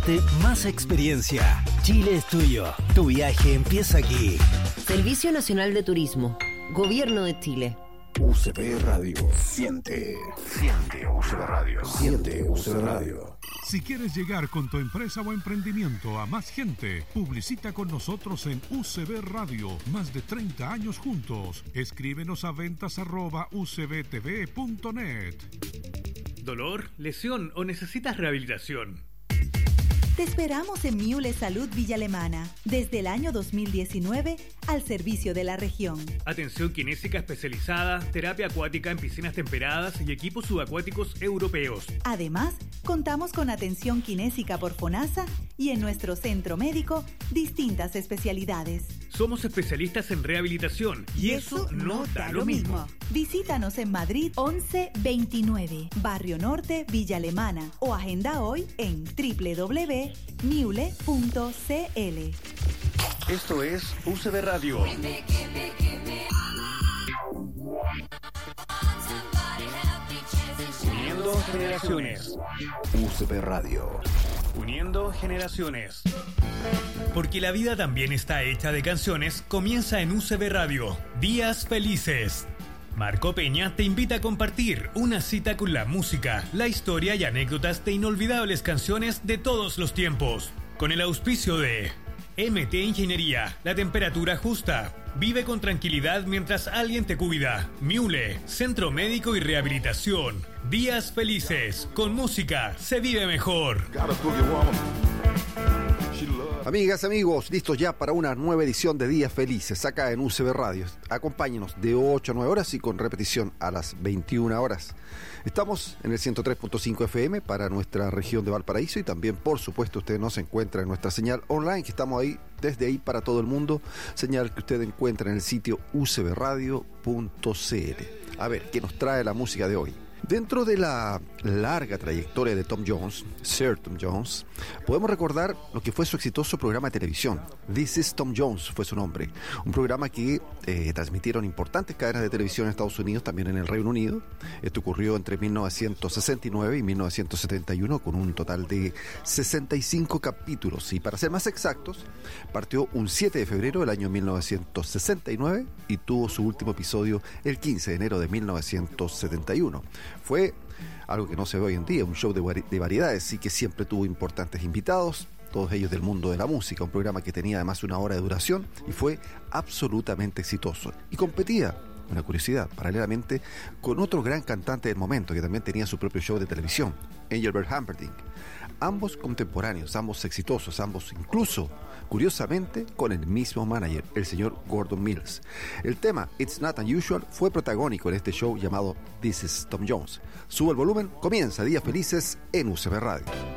transporte más experiencia. Chile es tuyo. Tu viaje empieza aquí. Servicio Nacional de Turismo. Gobierno de Chile. UCB Radio. Siente UCB Radio. Siente UCB Radio. Si quieres llegar con tu empresa o emprendimiento a más gente, publicita con nosotros en UCB Radio. Más de 30 años juntos. Escríbenos a ventas@ucbtv.net. ¿Dolor, lesión o necesitas rehabilitación? Te esperamos en Miule Salud Villa Alemana, desde el año 2019 al servicio de la región. Atención kinésica especializada, terapia acuática en piscinas temperadas y equipos subacuáticos europeos. Además, contamos con atención kinésica por FONASA y en nuestro centro médico distintas especialidades. Somos especialistas en rehabilitación y eso no da lo mismo. Visítanos en Madrid 1129, Barrio Norte, Villa Alemana o agenda hoy en www.miule.cl. Esto es UCB Radio. Uniendo generaciones. UCB Radio. Uniendo generaciones. Porque la vida también está hecha de canciones, comienza en UCB Radio. Días felices. Marco Peña te invita a compartir una cita con la música, la historia y anécdotas de inolvidables canciones de todos los tiempos. Con el auspicio de MT Ingeniería, la temperatura justa. Vive con tranquilidad mientras alguien te cuida. Miule, Centro Médico y Rehabilitación. Días felices. Con música se vive mejor. Amigas, amigos, listos ya para una nueva edición de Días Felices acá en UCB Radio. Acompáñenos de 8 a 9 horas y con repetición a las 21 horas. Estamos en el 103.5 FM para nuestra región de Valparaíso y también, por supuesto, usted nos encuentra en nuestra señal online, que estamos ahí, desde ahí para todo el mundo, señal que usted encuentra en el sitio ucbradio.cl. A ver, ¿qué nos trae la música de hoy? Dentro de la larga trayectoria de Tom Jones, Sir Tom Jones, podemos recordar lo que fue su exitoso programa de televisión. This is Tom Jones fue su nombre. Un programa que transmitieron importantes cadenas de televisión en Estados Unidos, también en el Reino Unido. Esto ocurrió entre 1969 y 1971 con un total de 65 capítulos. Y para ser más exactos, partió un 7 de febrero del año 1969 y tuvo su último episodio el 15 de enero de 1971. Fue algo que no se ve hoy en día, un show de variedades y que siempre tuvo importantes invitados, todos ellos del mundo de la música, un programa que tenía además una hora de duración y fue absolutamente exitoso. Y competía, una curiosidad, paralelamente con otro gran cantante del momento que también tenía su propio show de televisión, Engelbert Humperdinck. Ambos contemporáneos, ambos exitosos, ambos incluso, curiosamente, con el mismo manager, el señor Gordon Mills. El tema It's Not Unusual fue protagónico en este show llamado This is Tom Jones. Sube el volumen, comienza Días Felices en UCB Radio.